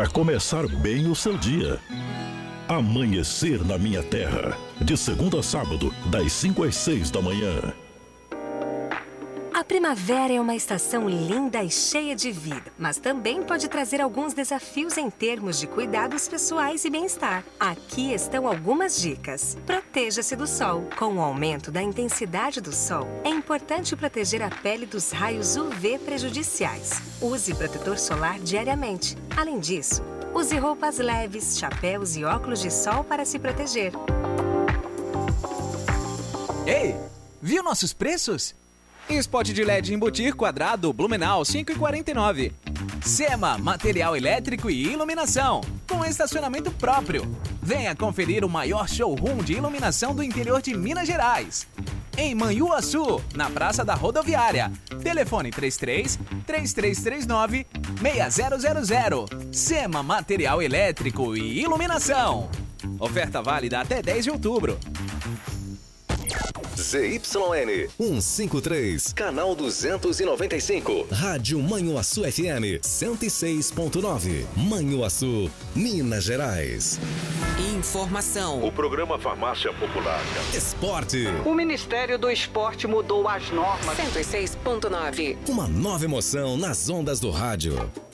para começar bem o seu dia. Amanhecer na Minha Terra, de segunda a sábado, das 5 às 6 da manhã. A primavera é uma estação linda e cheia de vida, mas também pode trazer alguns desafios em termos de cuidados pessoais e bem-estar. Aqui estão algumas dicas. Proteja-se do sol. Com o aumento da intensidade do sol, é importante proteger a pele dos raios UV prejudiciais. Use protetor solar diariamente. Além disso, use roupas leves, chapéus e óculos de sol para se proteger. Ei, viu nossos preços? Spot de LED embutir quadrado Blumenau 5,49. Sema, material elétrico e iluminação, com estacionamento próprio. Venha conferir o maior showroom de iluminação do interior de Minas Gerais. Em Manhuaçu, na Praça da Rodoviária. Telefone 33-3339-6000. Sema, material elétrico e iluminação. Oferta válida até 10 de outubro. ZYN 153, canal 295. Rádio Manhuaçu FM 106.9. Manhuaçu, Minas Gerais. Informação. O programa Farmácia Popular. Esporte. O Ministério do Esporte mudou as normas. 106.9. Uma nova emoção nas ondas do rádio.